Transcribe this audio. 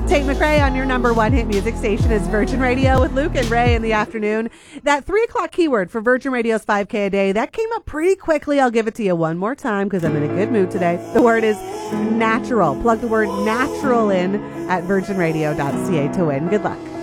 Tate McRae on your number one hit music station is Virgin Radio with Luke and Ray in the afternoon. That 3 o'clock keyword for Virgin Radio's 5K a day, that came up pretty quickly. I'll give it to you one more time because I'm in a good mood today. The word is natural. Plug the word natural in at virginradio.ca to win. Good luck.